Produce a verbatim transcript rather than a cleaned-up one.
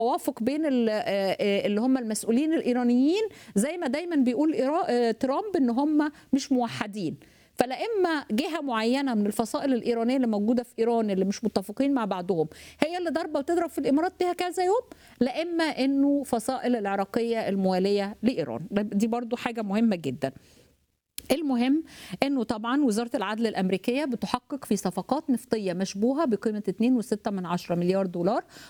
توافق بين ال- آه، آه، اللي هم المسؤولين الإيرانيين، زي ما دايما بيقول إيرا- آه، ترامب ان هم مش موحدين. فلا اما جهه معينه من الفصائل الايرانيه اللي موجوده في ايران اللي مش متفقين مع بعضهم هي اللي ضاربه وتضرب في الامارات ليها كذا يوم، لا اما انه فصائل العراقيه المواليه لايران. دي برضو حاجه مهمه جدا. المهم انه طبعا وزاره العدل الامريكيه بتحقق في صفقات نفطيه مشبوهه بقيمه اتنين فاصلة ستة من عشرة مليار دولار